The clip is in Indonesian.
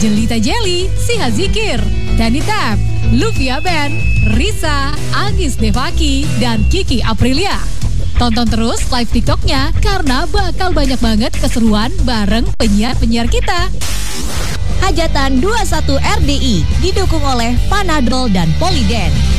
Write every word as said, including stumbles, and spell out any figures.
Jelita Jelly, Siha Zikir, Dani Tap, Luvia Ben, Risa, Agis Devaki, dan Kiki Aprilia. Tonton terus live TikToknya karena bakal banyak banget keseruan bareng penyiar-penyiar kita. Hajatan dua puluh satu R D I didukung oleh Panadol dan Poliden.